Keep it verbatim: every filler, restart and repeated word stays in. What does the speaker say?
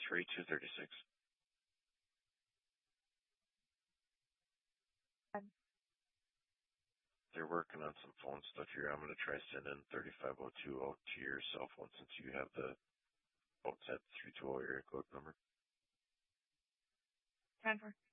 three two three six. Um, They're working on some phone stuff here. I'm going to try sending thirty-five oh two out to your cell phone since you have the outside three two zero area code number. ten four.